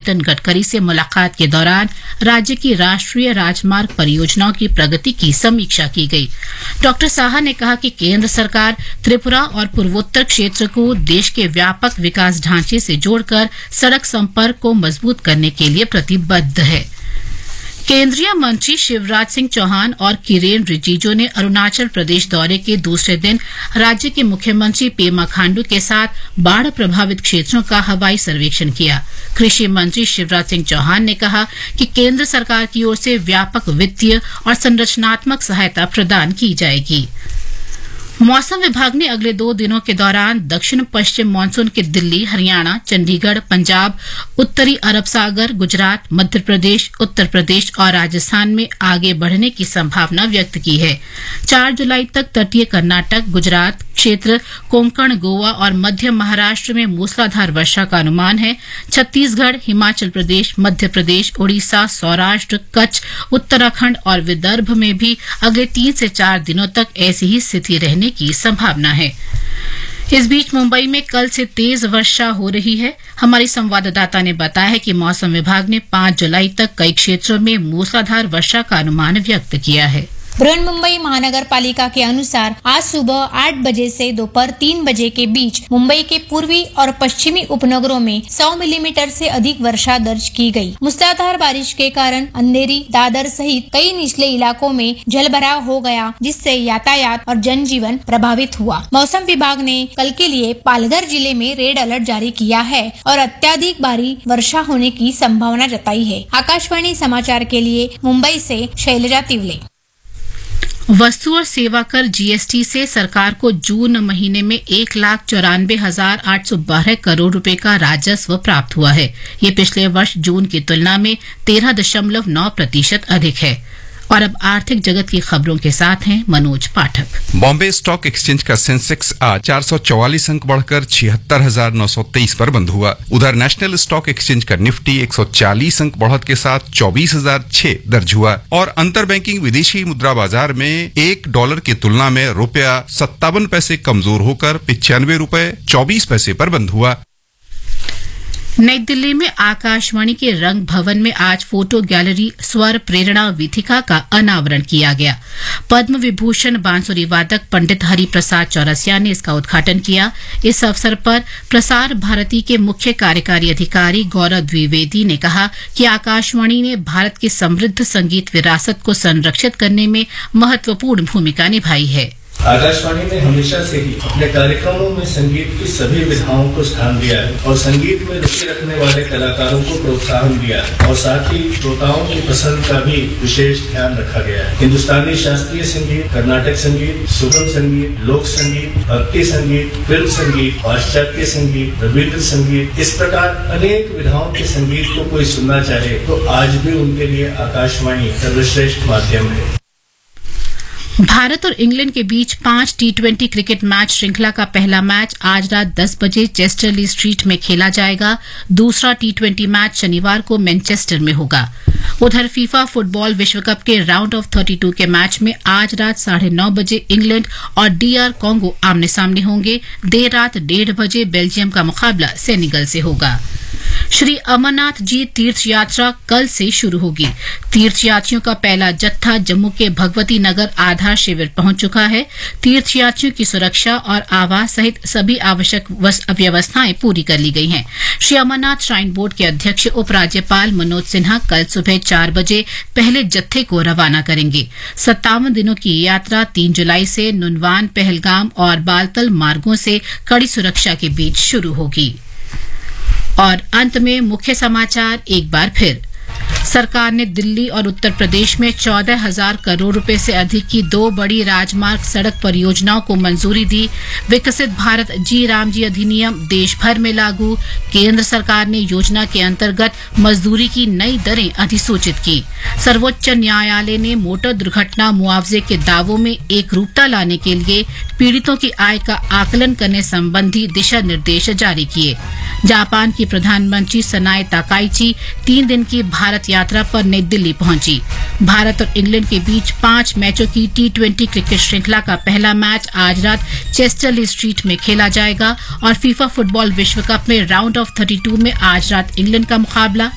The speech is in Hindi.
नितिन गडकरी से मुलाकात के दौरान राज्य की राष्ट्रीय राजमार्ग परियोजनाओं की प्रगति की समीक्षा की गई। डॉक्टर साहा ने कहा कि केंद्र सरकार त्रिपुरा और पूर्वोत्तर क्षेत्र को देश के व्यापक विकास ढांचे से जोड़कर सड़क संपर्क को मजबूत करने के लिए प्रतिबद्ध है। केंद्रीय मंत्री शिवराज सिंह चौहान और किरेन रिजिजू ने अरुणाचल प्रदेश दौरे के दूसरे दिन राज्य के मुख्यमंत्री पेमा खांडू के साथ बाढ़ प्रभावित क्षेत्रों का हवाई सर्वेक्षण किया। कृषि मंत्री शिवराज सिंह चौहान ने कहा कि केंद्र सरकार की ओर से व्यापक वित्तीय और संरचनात्मक सहायता प्रदान की जाएगी। मौसम विभाग ने अगले 2 दिनों के दौरान दक्षिण पश्चिम मानसून के दिल्ली, हरियाणा, चंडीगढ़, पंजाब, उत्तरी अरब सागर, गुजरात, मध्य प्रदेश, उत्तर प्रदेश और राजस्थान में आगे बढ़ने की संभावना व्यक्त की है। 4 जुलाई तक तटीय कर्नाटक, गुजरात क्षेत्र, कोंकण, गोवा और मध्य महाराष्ट्र में मूसलाधार वर्षा का अनुमान है। छत्तीसगढ़, हिमाचल प्रदेश, मध्य प्रदेश, ओडिशा, सौराष्ट्र, कच्छ, उत्तराखंड और विदर्भ में भी अगले 3 से 4 दिनों तक ऐसी ही स्थिति रहने की संभावना है। इस बीच मुंबई में कल से तेज वर्षा हो रही है। हमारी संवाददाता ने बताया है कि मौसम विभाग ने 5 जुलाई तक कई क्षेत्रों में मूसलाधार वर्षा का अनुमान व्यक्त किया है। बृहन्मुंबई महानगर पालिका के अनुसार आज सुबह 8 बजे से दोपहर 3 बजे के बीच मुंबई के पूर्वी और पश्चिमी उपनगरों में 100 मिलीमीटर से अधिक वर्षा दर्ज की गई। मूसलाधार बारिश के कारण अंधेरी, दादर सहित कई निचले इलाकों में जलभराव हो गया, जिससे यातायात और जनजीवन प्रभावित हुआ। मौसम विभाग ने कल के लिए पालघर जिले में रेड अलर्ट जारी किया है और अत्यधिक भारी वर्षा होने की संभावना जताई है। आकाशवाणी समाचार के लिए मुंबई से शैलजा तिवले। वस्तु और सेवा कर जीएसटी से सरकार को जून महीने में 1,94,812 करोड़ रुपए का राजस्व प्राप्त हुआ है। ये पिछले वर्ष जून की तुलना में 13.9% अधिक है। और अब आर्थिक जगत की खबरों के साथ हैं मनोज पाठक। बॉम्बे स्टॉक एक्सचेंज का सेंसेक्स आज 444 अंक बढ़कर 76,923 पर बंद हुआ। उधर नेशनल स्टॉक एक्सचेंज का निफ्टी 140 अंक बढ़त के साथ 24,006 दर्ज हुआ। और अंतर बैंकिंग विदेशी मुद्रा बाजार में $1 की तुलना में रुपया 57 पैसे कमजोर होकर 95 रुपए 24 पैसे पर बंद हुआ। नई दिल्ली में आकाशवाणी के रंग भवन में आज फोटो गैलरी स्वर प्रेरणा वीथिका का अनावरण किया गया। पद्म विभूषण बांसुरी वादक पंडित हरि प्रसाद चौरसिया ने इसका उद्घाटन किया। इस अवसर पर प्रसार भारती के मुख्य कार्यकारी अधिकारी गौरव द्विवेदी ने कहा कि आकाशवाणी ने भारत की समृद्ध संगीत विरासत को संरक्षित करने में महत्वपूर्ण भूमिका निभाई है। आकाशवाणी ने हमेशा से ही अपने कार्यक्रमों में संगीत की सभी विधाओं को स्थान दिया है और संगीत में रुचि रखने वाले कलाकारों को प्रोत्साहन दिया है और साथ ही श्रोताओं की पसंद का भी विशेष ध्यान रखा गया है। हिंदुस्तानी शास्त्रीय संगीत, कर्नाटक संगीत, सुगम संगीत, लोक संगीत, भक्ति संगीत, फिल्म संगीत, पाश्चात्य संगीत, रविंद्र संगीत, इस प्रकार अनेक विधाओं के संगीत को कोई सुनना चाहे तो आज भी उनके लिए आकाशवाणी सर्वश्रेष्ठ माध्यम है। भारत और इंग्लैंड के बीच 5 T20 क्रिकेट मैच श्रृंखला का पहला मैच आज रात 10 बजे चेस्टरली स्ट्रीट में खेला जाएगा। दूसरा T20 मैच शनिवार को मैनचेस्टर में होगा। उधर फीफा फुटबॉल विश्व कप के राउंड ऑफ 32 के मैच में आज रात 9:30 बजे इंग्लैंड और DR कॉन्गो आमने सामने होंगे। देर रात 1:30 बजे बेल्जियम का मुकाबला सेनेगल से होगा। श्री अमरनाथ जी तीर्थ यात्रा कल से शुरू होगी। तीर्थयात्रियों का पहला जत्था जम्मू के भगवती नगर आधार शिविर पहुंच चुका है। तीर्थयात्रियों की सुरक्षा और आवास सहित सभी आवश्यक व्यवस्थाएं पूरी कर ली गई हैं। श्री अमरनाथ श्राइन बोर्ड के अध्यक्ष उपराज्यपाल मनोज सिन्हा कल सुबह 4 बजे पहले जत्थे को रवाना करेंगे। 57 दिनों की यात्रा 3 जुलाई से नुनवान, पहलगाम और बालतल मार्गों से कड़ी सुरक्षा के बीच शुरू होगी। और अंत में मुख्य समाचार एक बार फिर। सरकार ने दिल्ली और उत्तर प्रदेश में 14,000 करोड़ रुपए से अधिक की 2 बड़ी राजमार्ग सड़क परियोजनाओं को मंजूरी दी। विकसित भारत जी रामजी अधिनियम देश भर में लागू। केंद्र सरकार ने योजना के अंतर्गत मजदूरी की नई दरें अधिसूचित की। सर्वोच्च न्यायालय ने मोटर दुर्घटना मुआवजे के दावों में एकरूपता लाने के लिए पीड़ितों की आय का आकलन करने संबंधी दिशा निर्देश जारी किए। जापान की प्रधानमंत्री सनाए ताकाइची 3 दिन की भारत यात्रा पर नई दिल्ली पहुंची। भारत और इंग्लैंड के बीच 5 मैचों की T20 क्रिकेट श्रृंखला का पहला मैच आज रात चेस्टरली स्ट्रीट में खेला जाएगा और फीफा फुटबॉल विश्व कप में राउंड ऑफ 32 में आज रात इंग्लैंड का मुकाबला